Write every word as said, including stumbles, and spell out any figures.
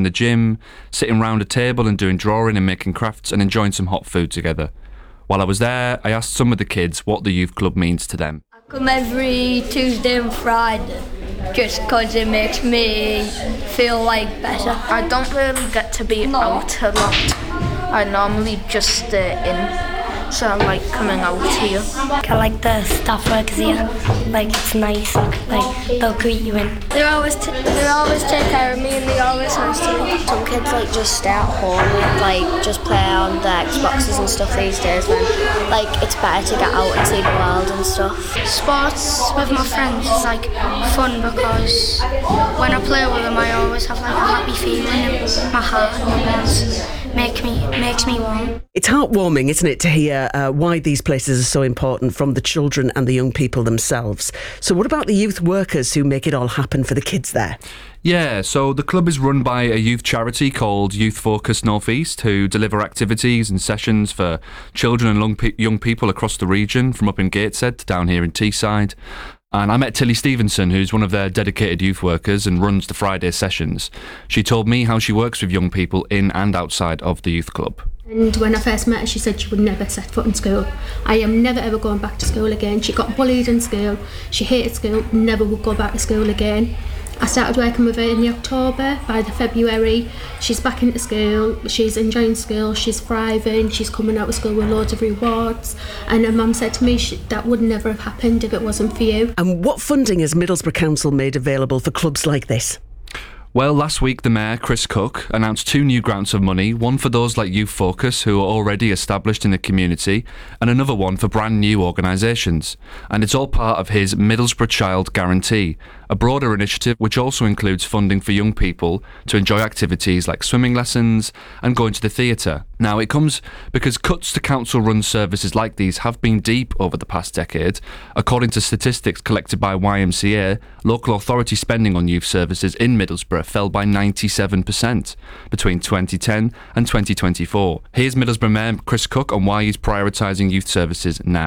in the gym, sitting round a table and doing drawing and making crafts and enjoying some hot food together. While I was there, I asked some of the kids what the youth club means to them. I come every Tuesday and Friday just because it makes me feel like better. I don't really get to be out a lot. I normally just stay in, so I like coming out here. I like the staff workers here. Like, it's nice, like they'll greet you in. They always t- they always take care of me and they always nice to me. Some kids like just stay at home and like just play on their Xboxes and stuff these days when like it's better to get out and see the world and stuff. Sports with my friends is like fun because when I play with them I always have like a happy feeling in my heart and my bones. Make me, makes me warm. It's heartwarming, isn't it, to hear uh, why these places are so important from the children and the young people themselves. So what about the youth workers who make it all happen for the kids there? Yeah, so the club is run by a youth charity called Youth Focus North East, who deliver activities and sessions for children and young, pe- young people across the region, from up in Gateshead to down here in Teesside. And I met Tilly Stevenson, who's one of their dedicated youth workers and runs the Friday sessions. She told me how she works with young people in and outside of the youth club. And when I first met her, she said she would never set foot in school. I am never ever going back to school again. She got bullied in school, she hated school, never would go back to school again. I started working with her in the October. By the February, she's back into school, she's enjoying school, she's thriving, she's coming out of school with loads of rewards. And her mum said to me she, that would never have happened if it wasn't for you. And what funding has Middlesbrough Council made available for clubs like this? Well, last week the Mayor, Chris Cook, announced two new grants of money, one for those like Youth Focus who are already established in the community and another one for brand new organisations. And it's all part of his Middlesbrough Child Guarantee, a broader initiative which also includes funding for young people to enjoy activities like swimming lessons and going to the theatre. Now, it comes because cuts to council-run services like these have been deep over the past decade. According to statistics collected by Y M C A, local authority spending on youth services in Middlesbrough fell by ninety-seven percent between twenty ten and twenty twenty-four. Here's Middlesbrough Mayor Chris Cook on why he's prioritising youth services now.